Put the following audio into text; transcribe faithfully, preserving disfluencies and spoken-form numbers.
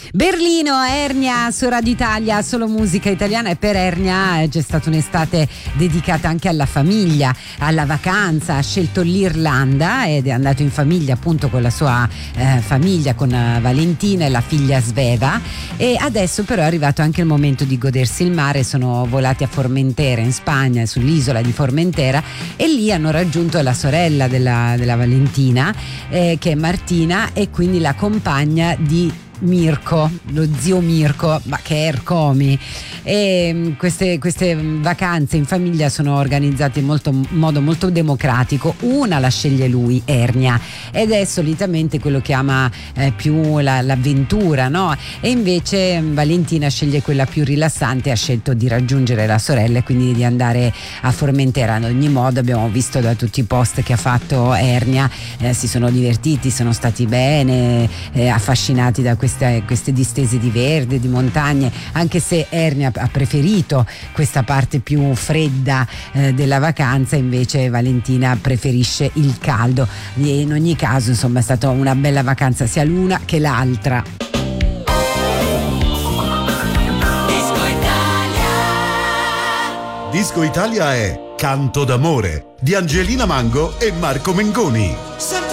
Berlino, Ernia su Radio Italia, solo musica italiana, e per Ernia c'è stata un'estate dedicata anche alla famiglia, alla vacanza. Ha scelto l'Irlanda ed è andato in famiglia appunto con la sua eh, famiglia, con uh, Valentina e la figlia Sveva, e adesso però è arrivato anche il momento di godersi il mare. Sono volati a Formentera in Spagna, sull'isola di Formentera, e lì hanno raggiunto la sorella della, della Valentina eh, che è Martina, e quindi la compagna di Mirko, lo zio Mirko, ma che è Ercomi. E queste, queste vacanze in famiglia sono organizzate in molto, modo molto democratico. Una la sceglie lui, Ernia, ed è solitamente quello che ama eh, più la, l'avventura, no? E invece Valentina sceglie quella più rilassante, ha scelto di raggiungere la sorella e quindi di andare a Formentera. Ad ogni modo abbiamo visto da tutti i post che ha fatto Ernia, eh, si sono divertiti, sono stati bene, eh, affascinati da queste, queste distese di verde, di montagne, anche se Ernia ha preferito questa parte più fredda eh, della vacanza, invece Valentina preferisce il caldo. E in ogni caso insomma è stata una bella vacanza sia l'una che l'altra. Disco Italia. Disco Italia è Canto d'amore di Angelina Mango e Marco Mengoni.